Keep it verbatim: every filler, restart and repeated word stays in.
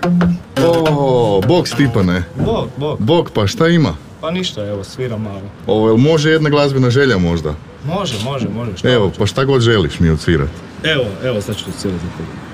O, bok Stipane. Bog, bog. Bok, pa šta ima? Pa ništa, evo, sviram malo. Ovo, jel može jedna glazbena želja možda? Može, može, može. Šta Evo, hoćeš? pa šta god želiš mi odsvirat. Evo, evo, sad ću to svirati za tebe.